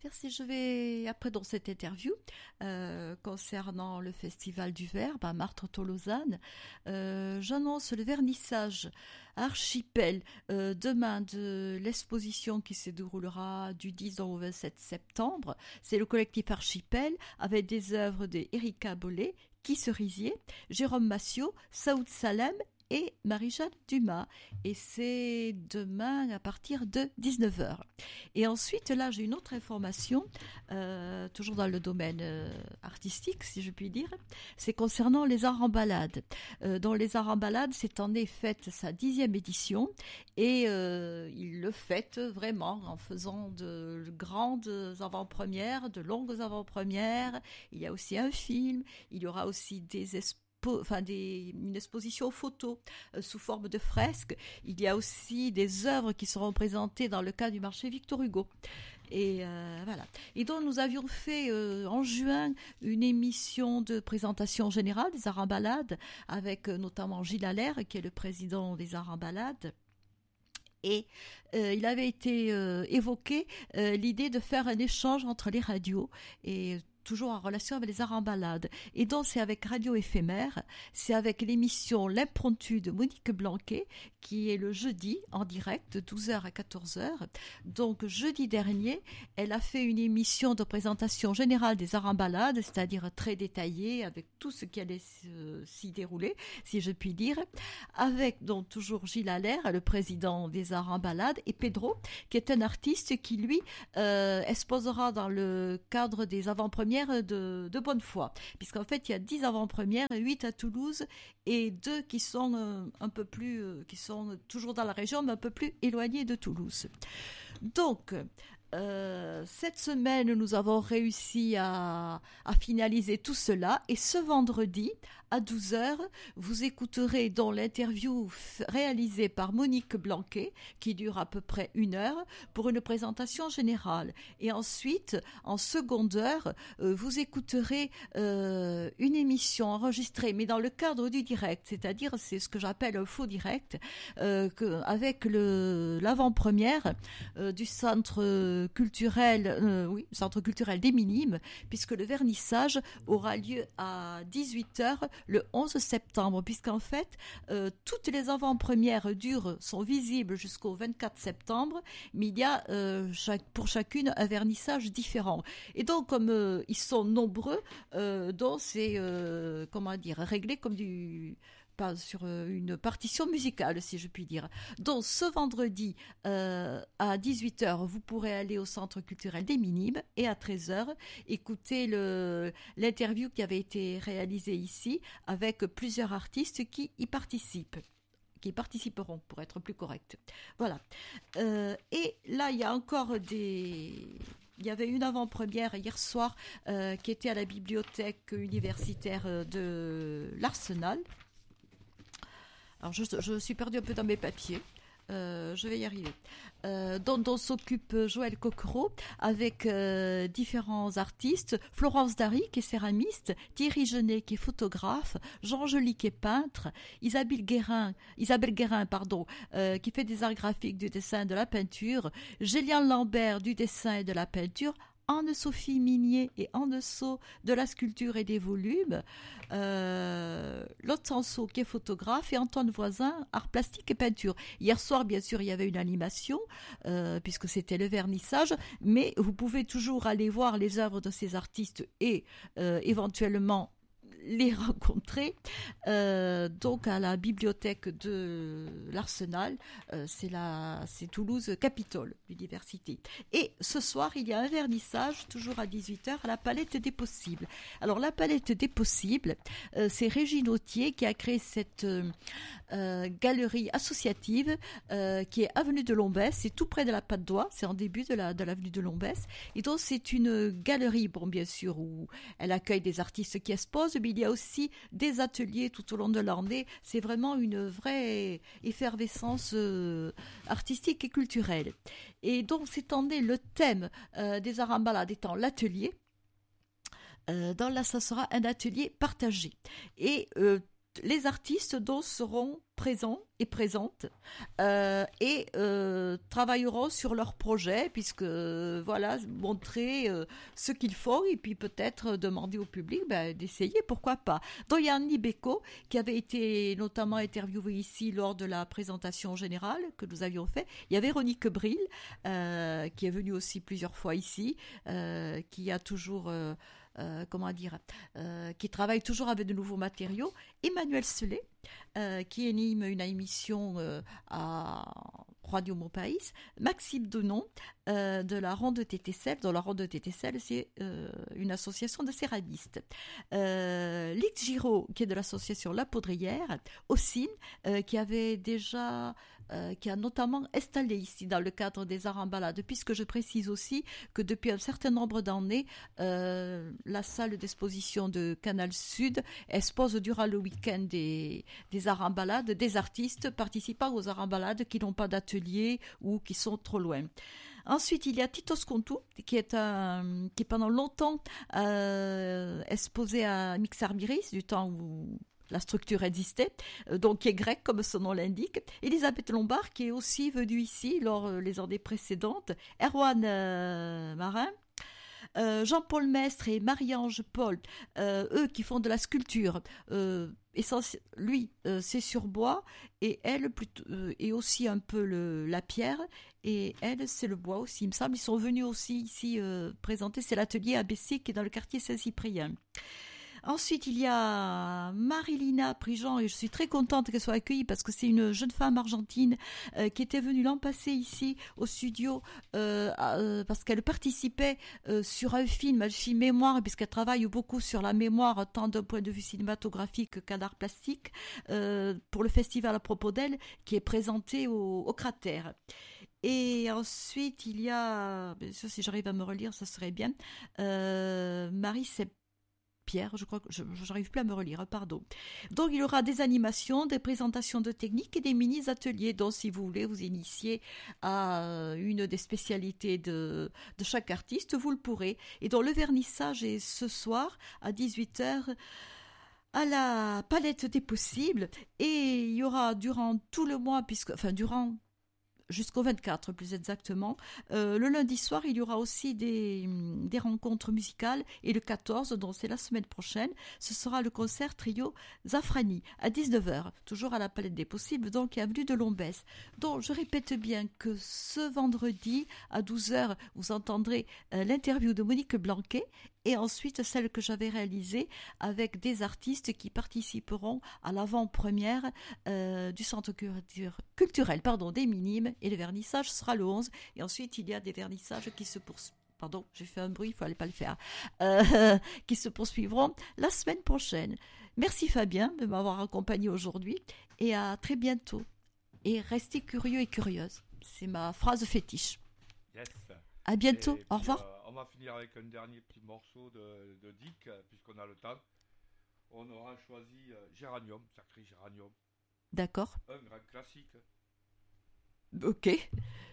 Merci. Je vais, après dans cette interview, concernant le Festival du Verbe à Martres-Tolosane, j'annonce le vernissage Archipel demain de l'exposition qui se déroulera du 10 au 27 septembre. C'est le collectif Archipel avec des œuvres de Erika Bollet, Guy Cerisier, Jérôme Massiot, Saoud Salem et Marie-Jeanne Dumas. Et c'est demain à partir de 19h. Et ensuite, là, j'ai une autre information, toujours dans le domaine artistique, si je puis dire. C'est concernant les arts en balade. Dans les arts en balade, cette année fête sa 10e édition. Et il le fête vraiment en faisant de grandes avant-premières, de longues avant-premières. Il y a aussi un film. Il y aura aussi une exposition photo sous forme de fresques. Il y a aussi des œuvres qui seront présentées dans le cadre du marché Victor Hugo. Et voilà. Et donc nous avions fait en juin une émission de présentation générale des arts en balade avec notamment Gilles Allaire qui est le président des arts en balade. Et il avait été évoqué l'idée de faire un échange entre les radios et toujours en relation avec les arts en balade. Et donc, c'est avec Radio Éphémère, c'est avec l'émission L'Impromptu de Monique Blanquet, qui est le jeudi, en direct, de 12h à 14h. Donc, jeudi dernier, elle a fait une émission de présentation générale des arts en balade, c'est-à-dire très détaillée, avec tout ce qui allait s'y dérouler, si je puis dire, avec donc toujours Gilles Allaire, le président des arts en balade, et Pedro, qui est un artiste qui, lui, exposera dans le cadre des avant-premières de bonne foi, puisqu'en fait il y a 10 avant-premières, 8 à Toulouse et 2 qui sont un peu plus, qui sont toujours dans la région mais un peu plus éloignées de Toulouse. Donc cette semaine, nous avons réussi à finaliser tout cela et ce vendredi, à 12h, vous écouterez dans l'interview réalisée par Monique Blanquet, qui dure à peu près 1 heure, pour une présentation générale. Et ensuite, en seconde heure, vous écouterez une émission enregistrée, mais dans le cadre du direct, c'est-à-dire c'est ce que j'appelle un faux direct, avec l'avant-première du centre centre culturel des Minimes, puisque le vernissage aura lieu à 18h le 11 septembre, puisqu'en fait, toutes les avant-premières sont visibles jusqu'au 24 septembre, mais il y a pour chacune un vernissage différent. Et donc, comme ils sont nombreux, donc c'est, réglé comme pas sur une partition musicale, si je puis dire. Donc, ce vendredi, à 18h, vous pourrez aller au Centre culturel des Minimes et à 13h, écouter l'interview qui avait été réalisée ici avec plusieurs artistes qui y participeront, pour être plus correct. Voilà. Et là, il y a encore il y avait une avant-première hier soir qui était à la bibliothèque universitaire de l'Arsenal. Alors, je suis perdue un peu dans mes papiers. Je vais y arriver. Dont s'occupe Joël Coquereau avec différents artistes. Florence Dary qui est céramiste, Thierry Genet qui est photographe, Jean Joly qui est peintre, Isabelle Guérin, qui fait des arts graphiques, du dessin et de la peinture, Géliane Lambert du dessin et de la peinture, Anne-Sophie Minier et Anne Sceau de la sculpture et des volumes, Lotte Sanso qui est photographe et Antoine Voisin, art plastique et peinture. Hier soir, bien sûr, il y avait une animation, puisque c'était le vernissage, mais vous pouvez toujours aller voir les œuvres de ces artistes et éventuellement les rencontrer donc à la bibliothèque de l'Arsenal, c'est Toulouse Capitole l'université. Et ce soir il y a un vernissage toujours à 18h à la Palette des Possibles. Alors la Palette des Possibles, c'est Régine Autier qui a créé cette galerie associative qui est avenue de Lombès, c'est tout près de la Patte d'Oie, c'est en début de l'avenue de Lombès, et donc c'est une galerie, bon bien sûr, où elle accueille des artistes qui exposent, mais il y a aussi des ateliers tout au long de l'année. C'est vraiment une vraie effervescence artistique et culturelle. Et donc cette année, le thème des arts en balade étant l'atelier. Dans là, ça sera un atelier partagé. Et les artistes dont seront présents et présentes travailleront sur leur projet puisque voilà montrer ce qu'ils font et puis peut-être demander au public d'essayer, pourquoi pas. Donc il y a Annie Bécaud qui avait été notamment interviewée ici lors de la présentation générale que nous avions fait. Il y a Véronique Bril qui est venue aussi plusieurs fois ici, qui a toujours qui travaille toujours avec de nouveaux matériaux. Emmanuel Selet, qui anime une émission à Radio Mon Pays. Maxime Denon, de la Ronde TTCL, dont la Ronde TTCL, c'est une association de céramistes. Lix Giraud, qui est de l'association La Poudrière. Ossine, qui avait déjà... qui a notamment installé ici dans le cadre des arts en balade, puisque je précise aussi que depuis un certain nombre d'années, la salle d'exposition de Canal Sud expose durant le week-end des arts en balade, des artistes participant aux arts en balade qui n'ont pas d'atelier ou qui sont trop loin. Ensuite, il y a Titos Contou, qui est pendant longtemps exposé à Mixarmiris, du temps où la structure existait, donc qui est grecque comme son nom l'indique. Elisabeth Lombard, qui est aussi venue ici lors les années précédentes. Erwan Marin. Jean-Paul Mestre et Marie-Ange Paul, eux qui font de la sculpture, lui c'est sur bois et elle plutôt, et aussi un peu la pierre, et elle c'est le bois aussi, il me semble. Ils sont venus aussi ici présenter, c'est l'atelier ABC qui est dans le quartier Saint-Cyprien. Ensuite, il y a Marilina Prigent, et je suis très contente qu'elle soit accueillie parce que c'est une jeune femme argentine qui était venue l'an passé ici au studio parce qu'elle participait sur un film mémoire, puisqu'elle travaille beaucoup sur la mémoire, tant d'un point de vue cinématographique qu'à l'art plastique, pour le festival à propos d'elle, qui est présenté au Cratère. Et ensuite, il y a, ça, si j'arrive à me relire, ça serait bien, Marie Pierre, je crois que je n'arrive plus à me relire, pardon. Donc il y aura des animations, des présentations de techniques et des mini-ateliers. Donc si vous voulez vous initier à une des spécialités de chaque artiste, vous le pourrez. Et donc le vernissage est ce soir à 18h à la Palette des Possibles. Et il y aura durant tout le mois, jusqu'au 24 plus exactement. Le lundi soir, il y aura aussi des rencontres musicales, et le 14, donc c'est la semaine prochaine, ce sera le concert trio Zafrani à 19h, toujours à la Palette des Possibles, donc avenue de Lombès. Donc je répète bien que ce vendredi à 12h, vous entendrez l'interview de Monique Blanquet, et ensuite celle que j'avais réalisée avec des artistes qui participeront à l'avant-première du centre culturel des Minimes, et le vernissage sera le 11, et ensuite il y a des vernissages qui se poursuivent. Pardon, j'ai fait un bruit, il ne fallait pas le faire. Qui se poursuivront la semaine prochaine. Merci Fabien de m'avoir accompagné aujourd'hui, et à très bientôt. Et restez curieux et curieuses. C'est ma phrase fétiche. Yes. À bientôt, Et au puis, revoir. On va finir avec un dernier petit morceau de Dick, puisqu'on a le temps. On aura choisi Géranium, sacré Géranium. D'accord. Un grand classique. Ok.